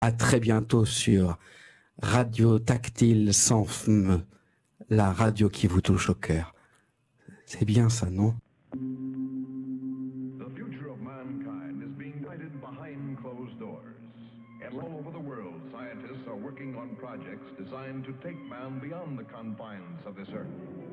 À très bientôt sur Radio Tactile sans fm, la radio qui vous touche au cœur. C'est bien ça, non? The future of mankind is being guided behind closed doors. And all over the world, scientists are working on projects designed to take man beyond the confines of this earth.